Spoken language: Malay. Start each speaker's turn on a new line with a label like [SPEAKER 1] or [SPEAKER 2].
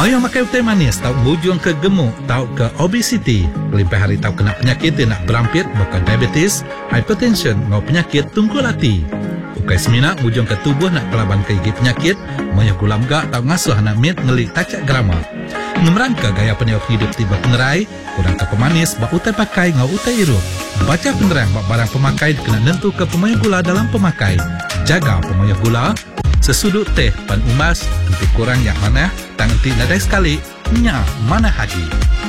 [SPEAKER 1] Mayo makai teh manis tau bujung ke gemuk tau ke obesity. Lebih hari tau kena penyakit yang nak berampit bukan diabetes, hypertension ngau penyakit tungkul hati. Ukai semina bujung ke tubuh nak kelaban ke gigi penyakit, mayo gulam gak tau ngasuh anak mit ngelik tacak grama. Ngemerangka gaya peniup hidup tiba pengerai, kurang ke pemanis bak utai pakai ngau utai irup. Baca penerang bak barang pemakai kena nentu ke pemayo gula dalam pemakai. Jaga pemayo gula. Sesudut teh pan umas, nanti kurang yang mana, tangan tidak ada sekali, nyak mana haji.